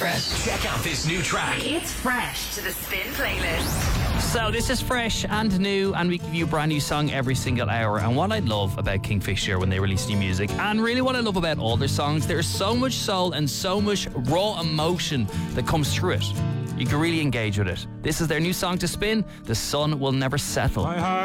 Fresh. Check out this new track. It's fresh to the Spin playlist. So this is fresh and new, and we give you a brand new song every single hour. And what I love about Kingfisher when they release new music, and really what I love about all their songs, there's so much soul and so much raw emotion that comes through it. You can really engage with it. This is their new song to spin, The Sun Will Never Settle.